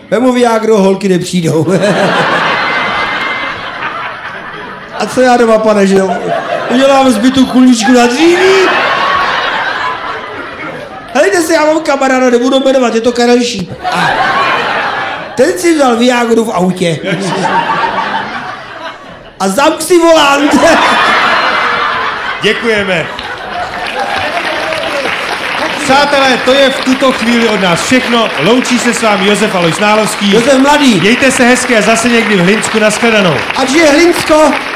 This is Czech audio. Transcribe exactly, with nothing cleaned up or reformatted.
Vemu Viagru, holky nepřijdou. A co já doma, pane, že jo? Udělám zbytu kuličku na dříví. Helejte se, já mám kamaráda, nebudu jmenovat, je to Karel Šíp. A ten si vzal Viagru v autě. A zamk si volant. Děkujeme. Přátelé, to je v tuto chvíli od nás všechno. Loučí se s vámi Josef Alois Nálovský. Josef Mladý. Mějte se hezky a zase někdy v Hlinsku, nashledanou. Ať je Hlinsko.